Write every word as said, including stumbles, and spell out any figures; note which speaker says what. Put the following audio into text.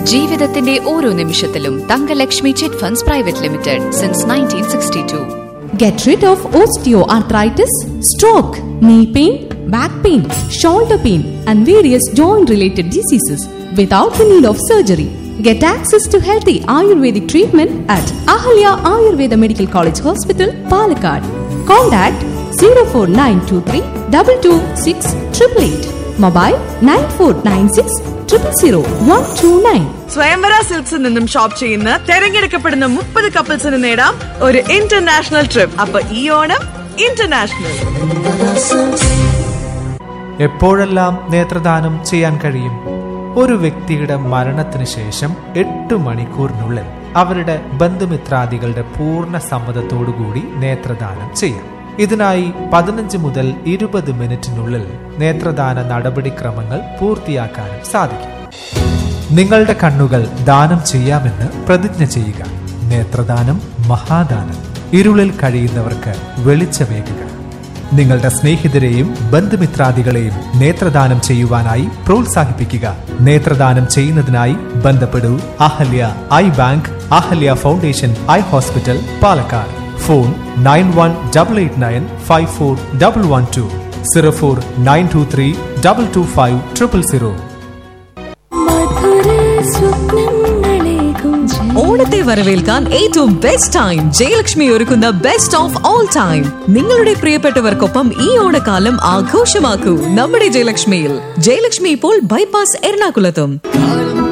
Speaker 1: ജീവിതത്തിന്റെ ഓരോ നിമിഷത്തിലും Thankalakshmi chit funds private limited since nineteen sixty to.
Speaker 2: Get rid of osteoarthritis, stroke, knee pain, back pain, shoulder pain, and various joint-related diseases without the need of surgery. Get access to healthy Ayurvedic treatment at Ahalya Ayurveda Medical College Hospital, Palakkad. Contact zero four nine two three two two six eight eight eight. Mobile nine four nine six zero zero one two nine.
Speaker 3: സ്വയംവര സിൽക്സിൽ നിന്നും shop ചെയ്യുന്ന തെരഞ്ഞെടുക്കപ്പെടുന്ന മുപ്പത് കപ്പിൾസിന് നേടാം ഒരു international trip. അപ്പൊ ഈ Onam international.
Speaker 4: എപ്പോഴെല്ലാം നേത്രദാനം ചെയ്യാൻ കഴിയും? ഒരു വ്യക്തിയുടെ മരണത്തിന് ശേഷം എട്ട് മണിക്കൂറിനുള്ളിൽ അവരുടെ ബന്ധുമിത്രാദികളുടെ പൂർണ്ണ സമ്മതത്തോടുകൂടി നേത്രദാനം ചെയ്യാം. ഇതിനായി പതിനഞ്ച് മുതൽ ഇരുപത് മിനിറ്റിനുള്ളിൽ നേത്രദാന നടപടിക്രമങ്ങൾ പൂർത്തിയാക്കാനും സാധിക്കും. നിങ്ങളുടെ കണ്ണുകൾ ദാനം ചെയ്യാമെന്ന് പ്രതിജ്ഞ ചെയ്യുക. നേത്രദാനം മഹാദാനം. ഇരുളിൽ കഴിയുന്നവർക്ക് വെളിച്ചമേകുക. നിങ്ങളുടെ സ്നേഹിതരെയും ബന്ധുമിത്രാദികളെയും നേത്രദാനം ചെയ്യുവാനായി പ്രോത്സാഹിപ്പിക്കുക. നേത്രദാനം ചെയ്യുന്നതിനായി ബന്ധപ്പെടൂ Ahalya I bank, Ahalya foundation eye hospital, Palakkad. Phone nine one double eight nine five four double one two, zero four nine to three double two five triple zero.
Speaker 5: ഓണത്തെ വരവേൽക്കാൻ ഏറ്റവും ബെസ്റ്റ് ടൈം ജയലക്ഷ്മി ഒരുക്കുന്ന ബെസ്റ്റ് ഓഫ് ഓൾ ടൈം. നിങ്ങളുടെ പ്രിയപ്പെട്ടവർക്കൊപ്പം ഈ ഓണക്കാലം ആഘോഷമാക്കൂ നമ്മുടെ ജയലക്ഷ്മിയിൽ. ജയലക്ഷ്മി ഇപ്പോൾ bypass എറണാകുളത്തും.